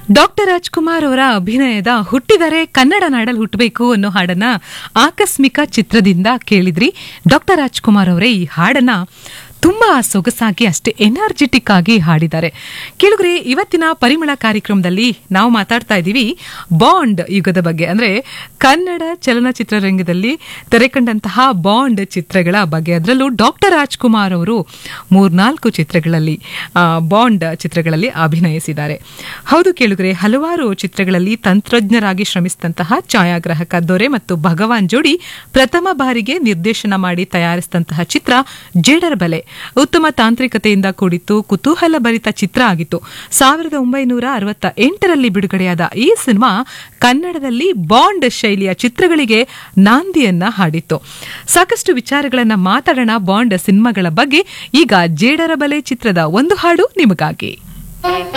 Doctor Rajkumar ಅವರ ಅಭಿನಯದ ಹುಟ್ಟಿದರೆ ಕನ್ನಡ ನಾಡಲ್ಲಿ ಹುಟ್ಟಬೇಕು ಅನ್ನೋ ಹಾಡನ್ನ ಆಕಸ್ಮಿಕ ಚಿತ್ರದಿಂದ ಕೇಳಿದ್ರಿ. ಡಾಕ್ಟರ್ ರಾಜ್ಕುಮಾರ್ ಅವರೇ ಈ ಹಾಡನ್ನ ತುಂಬಾ ಸೊಗಸಾಗಿ ಅಷ್ಟೇ ಎನರ್ಜೆಟಿಕ್ ಆಗಿ ಹಾಡಿದ್ದಾರೆ. ಕೇಳುಗರೆ, ಇವತ್ತಿನ ಪರಿಮಳ ಕಾರ್ಯಕ್ರಮದಲ್ಲಿ ನಾವು ಮಾತಾಡ್ತಾ ಇದ್ದೀವಿ ಬಾಂಡ್ ಯುಗದ ಬಗ್ಗೆ. ಅಂದ್ರೆ ಕನ್ನಡ ಚಲನಚಿತ್ರರಂಗದಲ್ಲಿ ತೆರೆಕಂಡಂತಹ ಬಾಂಡ್ ಚಿತ್ರಗಳ ಬಗ್ಗೆ. ಅದರಲ್ಲೂ ಡಾಕ್ಟರ್ ರಾಜ್ಕುಮಾರ್ ಅವರು 3-4 ಚಿತ್ರಗಳಲ್ಲಿ ಬಾಂಡ್ ಚಿತ್ರಗಳಲ್ಲಿ ಅಭಿನಯಿಸಿದ್ದಾರೆ. ಹೌದು ಕೇಳುಗರೆ, ಹಲವಾರು ಚಿತ್ರಗಳಲ್ಲಿ ತಂತ್ರಜ್ಞರಾಗಿ ಶ್ರಮಿಸಿದಂತಹ ಛಾಯಾಗ್ರಾಹಕ ದೊರೆ ಮತ್ತು ಭಗವಾನ್ ಜೋಡಿ ಪ್ರಥಮ ಬಾರಿಗೆ ನಿರ್ದೇಶನ ಮಾಡಿ ತಯಾರಿಸಿದಂತಹ ಚಿತ್ರ ಜೇಡರ ಬಲೆ ಉತ್ತಮ ತಾಂತ್ರಿಕತೆಯಿಂದ ಕೂಡಿತ್ತು, ಕುತೂಹಲ ಭರಿತ ಚಿತ್ರ ಆಗಿತ್ತು. 1968ರಲ್ಲಿ ಬಿಡುಗಡೆಯಾದ ಈ ಸಿನಿಮಾ ಕನ್ನಡದಲ್ಲಿ ಬಾಂಡ್ ಶೈಲಿಯ ಚಿತ್ರಗಳಿಗೆ ನಾಂದಿಯನ್ನ ಹಾಡಿತ್ತು. ಸಾಕಷ್ಟು ವಿಚಾರಗಳನ್ನ ಮಾತಾಡೋಣ ಬಾಂಡ್ ಸಿನಿಮಾಗಳ ಬಗ್ಗೆ. ಈಗ ಜೇಡರ ಬಲೆ ಚಿತ್ರದ ಒಂದು ಹಾಡು ನಿಮಗಾಗಿ.